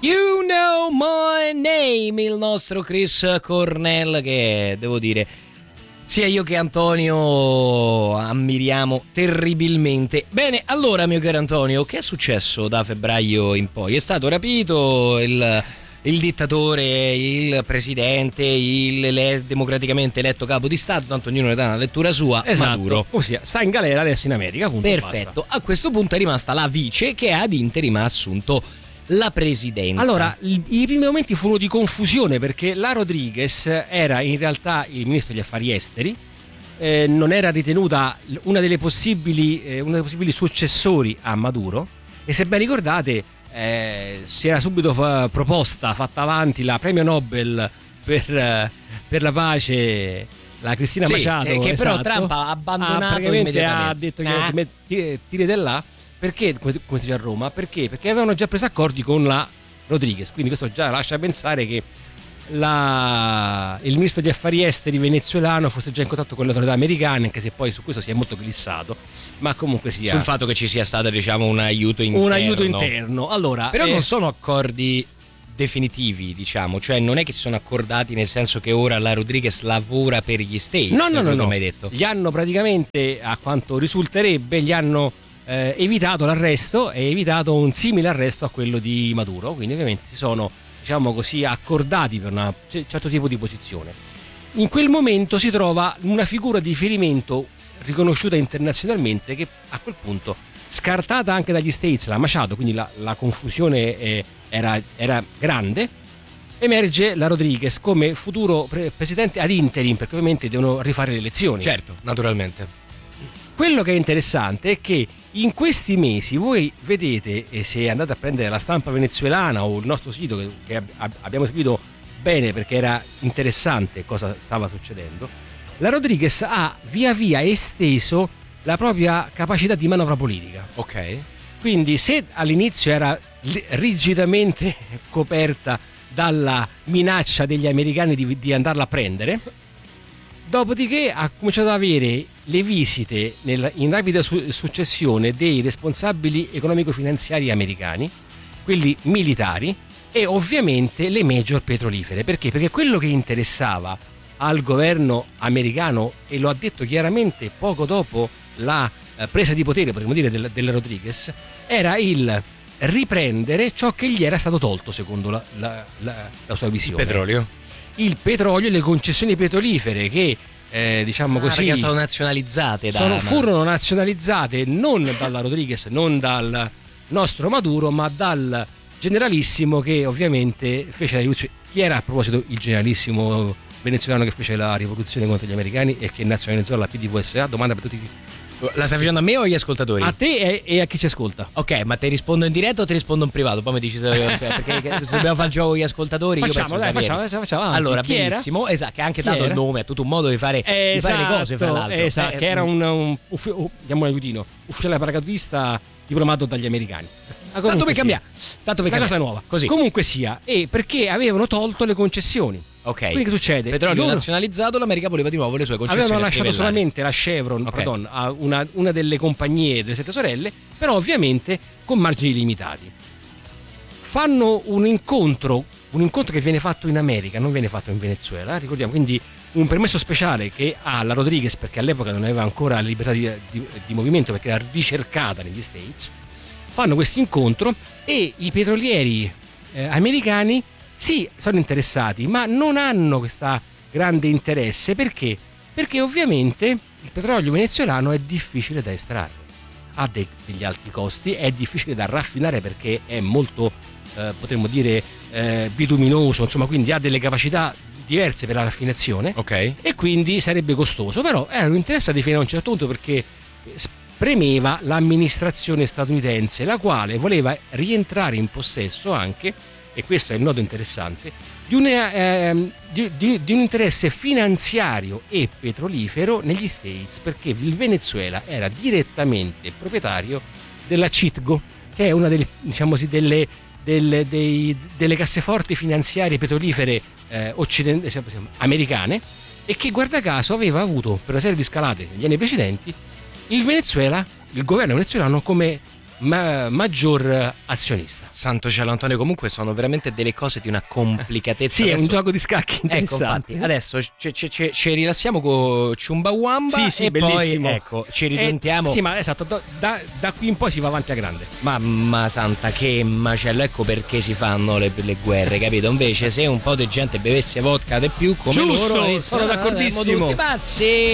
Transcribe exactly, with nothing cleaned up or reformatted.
You know my name, il nostro Chris Cornell, che devo dire sia io che Antonio ammiriamo terribilmente. Bene, allora mio caro Antonio, che è successo da febbraio in poi? È stato rapito il, il dittatore, il presidente, il ele- democraticamente eletto capo di Stato, tanto ognuno ne dà una lettura sua, esatto. Maduro. Ossia, sta in galera adesso in America, appunto. Perfetto, basta. A questo punto è rimasta la vice che ad interim ha assunto la presidenza. Allora, i, i primi momenti furono di confusione perché la Rodriguez era in realtà il ministro degli affari esteri, eh, non era ritenuta una delle possibili eh, una dei possibili successori a Maduro, e se ben ricordate eh, si era subito fa, proposta, fatta avanti la premio Nobel per, eh, per la pace, la Cristina sì, Machado, eh, che esatto, però Trump ha abbandonato ha, immediatamente. ha detto ah. che tiri, tiri da là. Perché, come si dice a Roma? Perché? Perché avevano già preso accordi con la Rodriguez, quindi questo già lascia pensare che la, il ministro degli affari esteri venezuelano fosse già in contatto con le autorità americane, anche se poi su questo si è molto glissato, ma comunque sia... Sul fatto che ci sia stato, diciamo, un aiuto interno. Un aiuto interno, allora... Però eh, non sono accordi definitivi, diciamo, cioè non è che si sono accordati nel senso che ora la Rodriguez lavora per gli States. No, no, no, no. Come hai detto. Gli hanno praticamente, a quanto risulterebbe, gli hanno... Eh, evitato l'arresto e evitato un simile arresto a quello di Maduro, quindi ovviamente si sono, diciamo così, accordati per un certo tipo di posizione. In quel momento si trova una figura di riferimento riconosciuta internazionalmente che a quel punto, scartata anche dagli States la Machado, quindi la, la confusione eh, era, era grande, emerge la Rodriguez come futuro pre- presidente ad interim, perché ovviamente devono rifare le elezioni. Certo, naturalmente. Quello che è interessante è che in questi mesi voi vedete, e se andate a prendere la stampa venezuelana o il nostro sito che, che ab- abbiamo seguito bene perché era interessante cosa stava succedendo, la Rodriguez ha via via esteso la propria capacità di manovra politica. Ok. Quindi se all'inizio era rigidamente coperta dalla minaccia degli americani di, di andarla a prendere, dopodiché ha cominciato ad avere le visite nel, in rapida su- successione dei responsabili economico-finanziari americani, quelli militari e ovviamente le major petrolifere. Perché? Perché quello che interessava al governo americano, e lo ha detto chiaramente poco dopo la eh, presa di potere, potremmo dire, del, della Rodriguez, era il riprendere ciò che gli era stato tolto secondo la, la, la, la sua visione. Il petrolio. Il petrolio e le concessioni petrolifere che eh, diciamo ah, così sono nazionalizzate da... sono, furono nazionalizzate non dalla Rodriguez, non dal nostro Maduro, ma dal generalissimo che ovviamente fece la rivoluzione. Chi era a proposito il generalissimo venezuelano che fece la rivoluzione contro gli americani e che nazionalizzò la P D V S A? Domanda per tutti. La stai facendo a me o agli ascoltatori? A te e, e a chi ci ascolta. Ok, ma ti rispondo in diretto o ti rispondo in privato? Poi mi dici se, se, perché se dobbiamo fare il gioco con gli ascoltatori. Facciamo, io dai, facciamo, facciamo, facciamo. Allora, chi benissimo, era? esatto, che ha anche Chi dato era? il nome a tutto un modo di fare, eh, di esatto, fare le cose, fra l'altro. Esatto, eh, che era un, un uffi- chiamiamolo aiutino, ufficiale paracadutista diplomato dagli americani. Tanto per cambiare, tanto per una cambiare. cosa nuova. Così. Comunque sia, e perché avevano tolto le concessioni. Ok. Quindi che succede? Petrolio Loro nazionalizzato, l'America voleva di nuovo le sue concessioni. avevano lasciato trivellari. solamente la Chevron, Okay. pardon, a una, una delle compagnie delle sette sorelle, però ovviamente con margini limitati. Fanno un incontro, un incontro che viene fatto in America, non viene fatto in Venezuela, ricordiamo, quindi un permesso speciale che ha la Rodriguez, perché all'epoca non aveva ancora la libertà di, di, di movimento perché era ricercata negli States. Fanno questo incontro e i petrolieri eh, americani sì, sono interessati, ma non hanno questo grande interesse. Perché? Perché ovviamente il petrolio venezuelano è difficile da estrarre, ha dei, degli alti costi, è difficile da raffinare perché è molto, eh, potremmo dire, eh, bituminoso, insomma, quindi ha delle capacità diverse per la raffinazione. Ok. E quindi sarebbe costoso, però erano interessati fino a un certo punto perché premeva l'amministrazione statunitense, la quale voleva rientrare in possesso anche, e questo è il nodo interessante, di un, eh, di, di, di un interesse finanziario e petrolifero negli States, perché il Venezuela era direttamente proprietario della Citgo, che è una delle, diciamo così, delle, delle, dei, delle casseforti finanziarie petrolifere eh, occident- diciamo, americane, e che guarda caso aveva avuto per una serie di scalate negli anni precedenti il Venezuela, il governo venezuelano come ma- maggior azionista. Santo cielo, Antonio, comunque sono veramente delle cose di una complicatezza. Sì, è Adesso... un gioco di scacchi Ecco, interessante. infatti, adesso ci, ci, ci, ci rilassiamo con Chumbawamba Sì, sì, e bellissimo. poi ecco, ci Eh, ridentiamo. sì, ma esatto, da, da- da qui in poi si va avanti a grande. Mamma santa, che macello, ecco perché si fanno le, le guerre, capito? Invece se un po' di gente bevesse vodka di più come Giusto, loro, sono eh, d'accordissimo. saremmo tutti pazzi.